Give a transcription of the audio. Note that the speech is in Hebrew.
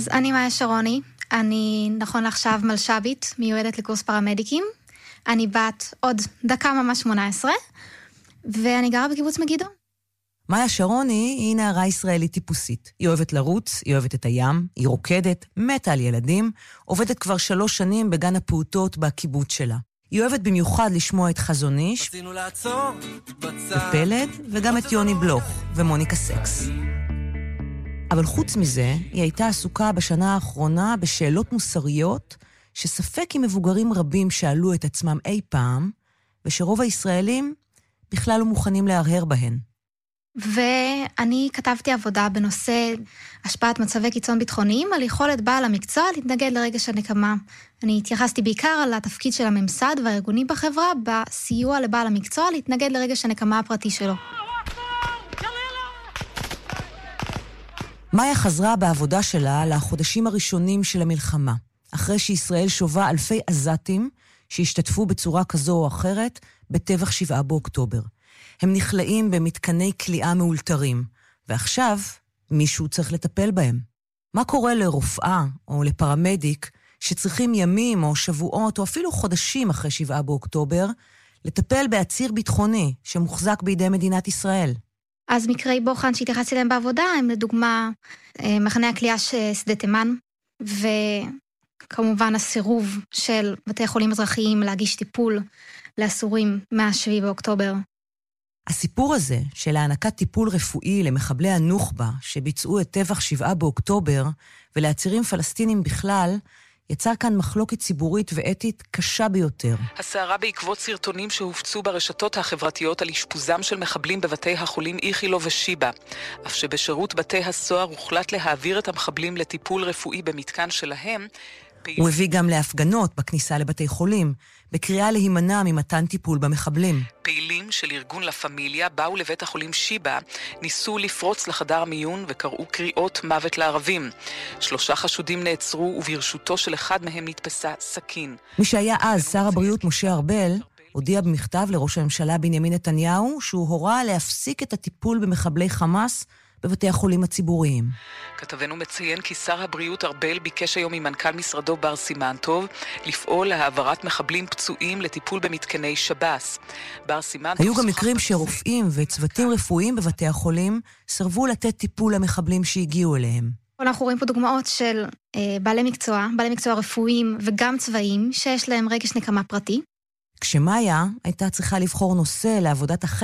אז אני מאיה שרוני, אני נכון לעכשיו מלשבית, מיועדת לקורס פרמדיקים. אני בת עוד דקה ממש 18, ואני גרה בקיבוץ מגידו. מאיה שרוני היא נערה ישראלית טיפוסית. היא אוהבת לרוץ, היא אוהבת את הים, היא רוקדת, מתה על ילדים, עובדת כבר 3 שנים בגן הפעוטות בקיבוץ שלה. היא אוהבת במיוחד לשמוע את חזון איש, ופלד, וגם את יוני בלוך ומוניקה סקס. אבל חוץ מזה, היא הייתה עסוקה בשנה האחרונה בשאלות מוסריות, שספק עם מבוגרים רבים שאלו את עצמם אי פעם, ושרוב הישראלים בכלל לא מוכנים להרהר בהן. ואני כתבתי עבודה בנושא השפעת מצבי קיצון ביטחוניים על יכולת בעל המקצוע להתנגד לרגש הנקמה. אני התייחסתי בעיקר על התפקיד של הממסד והארגונים בחברה בסיוע לבעל המקצוע להתנגד לרגש הנקמה הפרטי שלו. מאיה חזרה בעבודה שלה לחודשים הראשונים של המלחמה, אחרי שישראל שובה אלפי עזתים שהשתתפו בצורה כזו או אחרת בטבח 7 באוקטובר. הם נכלאים במתקני כליאה מאולתרים, ועכשיו מישהו צריך לטפל בהם. מה קורה לרופאה או לפרמדיק שצריכים ימים או שבועות או אפילו חודשים אחרי 7 באוקטובר לטפל בעציר ביטחוני שמוחזק בידי מדינת ישראל? אז מקרי בוחן שהתייחסתי להם בעבודה הם לדוגמה מחנה הכליאה שדה תימן, וכמובן הסירוב של בתי חולים אזרחיים להגיש טיפול לאסורים מה-7 באוקטובר. הסיפור הזה של הענקת טיפול רפואי למחבלי הנוח'בה שביצעו את טבח 7 באוקטובר ולעצירים פלסטינים בכלל, יצר כאן מחלוקת ציבורית ואתית קשה ביותר. הסערה בעקבות סרטונים שהופצו ברשתות החברתיות על אשפוזם של מחבלים בבתי החולים איכילוב ושיבא. אף שבשירות בתי הסוהר הוחלט להעביר את המחבלים לטיפול רפואי במתקן שלהם, הוא הביא גם להפגנות בכניסה לבתי חולים, בקריאה להימנע ממתן טיפול במחבלים. פעילים של ארגון לה פמיליה באו לבית החולים שיבא, ניסו לפרוץ לחדר מיון וקראו קריאות מוות לערבים. 3 חשודים נעצרו וברשותו של אחד מהם נתפסה סכין. מי שהיה אז שר הבריאות משה ארבל הודיע במכתב לראש הממשלה בנימין נתניהו שהוא הורה להפסיק את הטיפול במחבלי חמאס בבתי החולים הציבוריים. כתבנו מציין כי שר הבריאות ארבל ביקש היום ממנכ"ל משרדו בר סימן טוב לפעול להעברת מחבלים פצועים לטיפול במתקני שב"ס. בר סימן טוב היו גם מקרים שרופאים וצוותים רפואיים בבתי החולים סרבו לתת טיפול למחבלים שהגיעו אליהם. אנחנו רואים פה דוגמאות של בעלי מקצוע רפואיים וגם צבאיים שיש להם רגש נקמה פרטי. כשמאיה הייתה צריכה לבחור נושא לעבודת החקר